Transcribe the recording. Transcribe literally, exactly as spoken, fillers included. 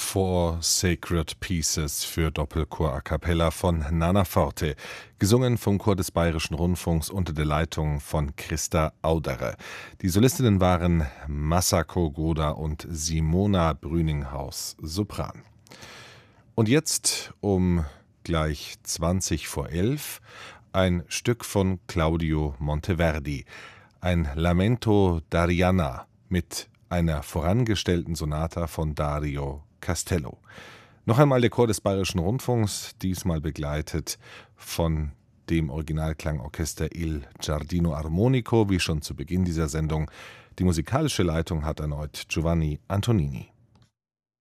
Four Sacred Pieces für Doppelchor a cappella von Nana Forte, gesungen vom Chor des Bayerischen Rundfunks unter der Leitung von Christa Auderer. Die Solistinnen waren Masako Goda und Simona Brüninghaus, Sopran. Und jetzt um gleich zwanzig vor elf ein Stück von Claudio Monteverdi, ein Lamento d'Arianna mit einer vorangestellten Sonata von Dario Castello. Noch einmal der Chor des Bayerischen Rundfunks, diesmal begleitet von dem Originalklangorchester Il Giardino Armonico, wie schon zu Beginn dieser Sendung. Die musikalische Leitung hat erneut Giovanni Antonini.